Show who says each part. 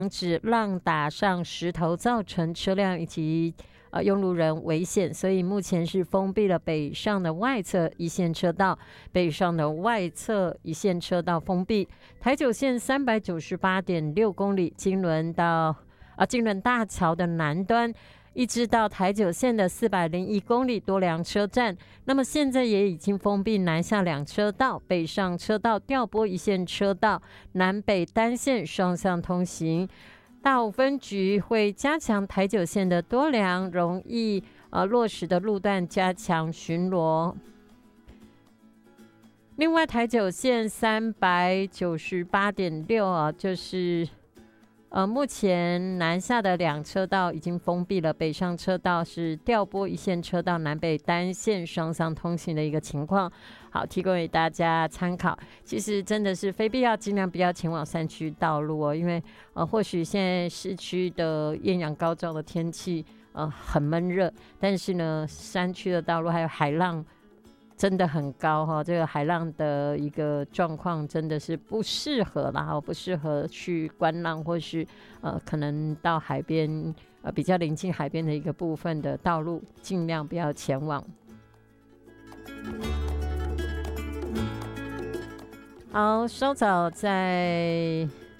Speaker 1: 止浪打上石头，造成车辆以及用路人危险，所以目前是封闭了北上的外侧一线车道，北上的外侧一线车道封闭。台九线398.6公里，金轮大桥的南端，一直到台九线的401公里多良车站。那么现在也已经封闭南下两车道，北上车道调拨一线车道，南北单线双向通行。大武分局会加强台九线的多良容易落实的路段，加强巡逻。另外，台九线398.6就是目前南下的两车道已经封闭了，北上车道是调拨一线车道，南北单线双向通行的一个情况。好，提供给大家参考。其实真的是非必要尽量不要前往山区道路哦，因为或许现在市区的艳阳高照的天气很闷热，但是呢，山区的道路还有海浪真的很高哈，这个海浪的一个状况真的是不适合啦，不适合去观浪，或是可能到海边比较临近海边的一个部分的道路，尽量不要前往。好，稍早在